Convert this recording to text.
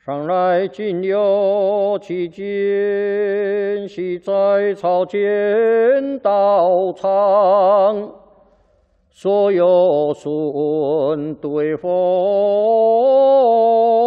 上来今有其间，系在草间道场，所有顺对风。